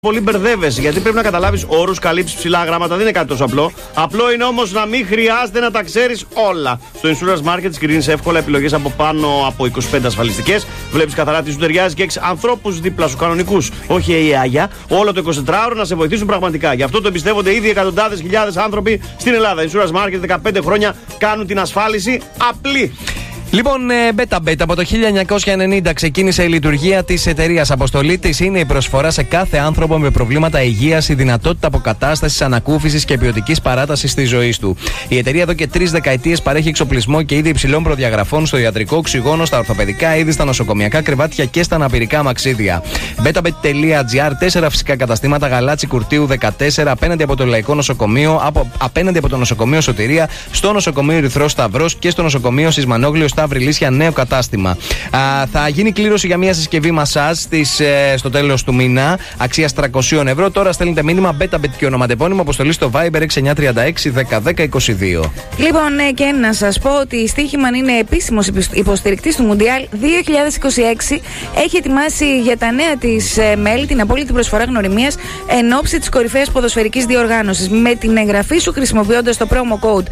Πολύ μπερδεύεσαι, γιατί πρέπει να καταλάβεις όρους, καλύψεις ψηλά γράμματα, δεν είναι κάτι τόσο απλό. Απλό είναι όμως να μην χρειάζεται να τα ξέρεις όλα. Στο Insurance Market κρίνεις εύκολα επιλογές από πάνω από 25 ασφαλιστικές. Βλέπεις καθαρά τι σου ταιριάζει και έχεις ανθρώπους δίπλα σου, κανονικούς. Όχι η Άγια, όλο το 24ωρο να σε βοηθήσουν πραγματικά. Γι' αυτό το εμπιστεύονται ήδη εκατοντάδες χιλιάδες άνθρωποι στην Ελλάδα. Insurance Market 15 χρόνια κάνουν την ασφάλιση απλή. Λοιπόν, BetaBet από το 1990 ξεκίνησε η λειτουργία της εταιρείας. Αποστολή της είναι η προσφορά σε κάθε άνθρωπο με προβλήματα υγείας, η δυνατότητα αποκατάστασης, ανακούφισης και ποιοτικής παράτασης της ζωής του. Η εταιρεία εδώ και 3 δεκαετίες παρέχει εξοπλισμό και είδη υψηλών προδιαγραφών στο ιατρικό, οξυγόνο, στα ορθοπαιδικά είδη, στα νοσοκομιακά κρεβάτια και στα αναπηρικά μαξίδια. BetaBet.gr, 4 φυσικά καταστήματα, Γαλάτσι Κουρτίου 14, απέναντι από το Λαϊκό Νοσοκομείο, απέναντι από το νοσοκομείο Σωτηρία, στο νοσοκομείο Ερυθρός Σταυρός και στο νοσοκομείο Σισμανόγλιο Βρυλίσια, νέο κατάστημα. Θα γίνει κλήρωση για μια συσκευή μασάζ στο τέλος του μήνα, αξίας 300 ευρώ. Τώρα στέλνετε μήνυμα BetaBet και ονοματεπώνυμο, αποστολή στο Viber 6936 101022. Λοιπόν, και να σας πω ότι η Στοίχημαν είναι επίσημος υποστηρικτής του Μουντιάλ 2026. Έχει ετοιμάσει για τα νέα της μέλη την απόλυτη προσφορά γνωριμίας εν ώψη της κορυφαίας ποδοσφαιρικής διοργάνωσης. Με την εγγραφή σου χρησιμοποιώντας το promo code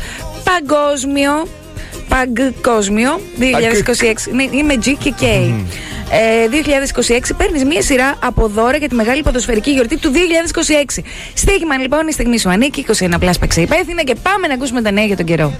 Παγκόσμιο 2026. Ναι, είμαι G και K. 2026 παίρνεις μία σειρά από δώρα για τη μεγάλη ποδοσφαιρική γιορτή του 2026. Στοίχημαν λοιπόν, η στιγμή σου ανήκει. 21+ παίξε υπεύθυνα και πάμε να ακούσουμε τα νέα για τον καιρό.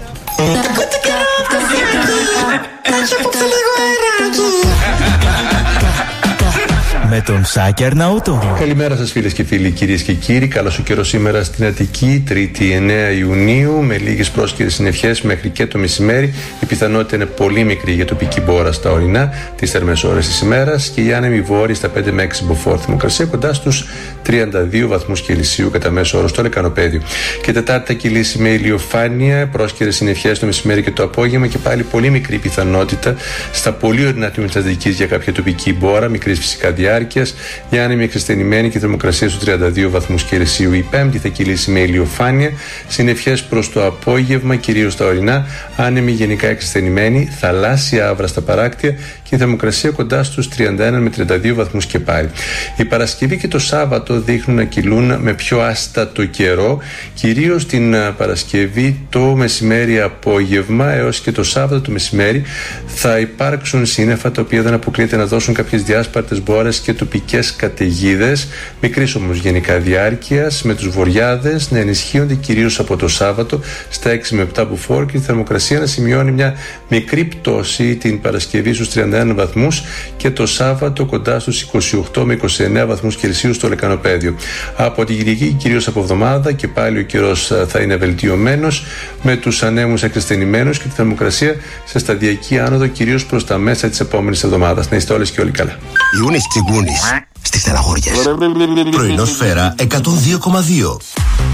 Με τον Σάκη Αρναούτο. Καλημέρα σας φίλες και φίλοι, κυρίες και κύριοι. Καλώς ο καιρός σήμερα στην Αττική, 3η 9 Ιουνίου, με λίγες πρόσκαιρες συννεφιές μέχρι και το μεσημέρι. Η πιθανότητα είναι πολύ μικρή για τοπική μπόρα στα ορεινά, τις θερμές ώρες της ημέρας, και οι άνεμοι βόρειοι στα 5 με 6 μποφόρ. Θερμοκρασία κοντά στους 32 βαθμούς Κελσίου κατά μέσο όρο στο Λεκανοπέδιο. Και Τετάρτη θα κυλήσει με ηλιοφάνεια, πρόσκαιρες συννεφιές το μεσημέρι και το απόγευμα, και πάλι πολύ μικρή πιθανότητα στα πολύ ορεινά τμήματα της Αττικής για κάποια τοπική μπόρα, μικρής φυσικά διάρκειας. Η άνεμη εξασθενημένη και η θερμοκρασία στους 32 βαθμούς Κελσίου. Η Πέμπτη θα κυλήσει με ηλιοφάνεια, συννεφιές προς το απόγευμα, κυρίως στα ορεινά, άνεμη γενικά εξασθενημένη, θαλάσσια άβρα στα παράκτια και η θερμοκρασία κοντά στους 31 με 32 βαθμούς και πάλι. Η Παρασκευή και το Σάββατο δείχνουν να κυλούν με πιο άστατο καιρό, κυρίως την Παρασκευή το μεσημέρι απόγευμα έως και το Σάββατο το μεσημέρι θα υπάρξουν σύννεφα τα οποία δεν αποκλείεται να δώσουν κάποιες διάσπαρτες μπόρες και τοπικές καταιγίδες, μικρής όμως γενικά διάρκειας, με τους βοριάδες να ενισχύονται κυρίως από το Σάββατο στα 6 με 7 μποφόρ και η θερμοκρασία να σημειώνει μια μικρή πτώση την Παρασκευή στους 31 βαθμούς και το Σάββατο κοντά στους 28 με 29 βαθμούς Κελσίου στο Λεκανοπέδιο. Από την Κυριακή, κυρίως από εβδομάδα, και πάλι ο καιρός θα είναι βελτιωμένος, με τους ανέμους εξασθενημένους και τη θερμοκρασία σε σταδιακή άνοδο κυρίως προς τα μέσα της επόμενης εβδομάδας. Να είστε όλες και όλοι καλά. Ιούνις Τσιγκούνης στις Στεναχώριες. Πρωινό Σφαίρα 102,2.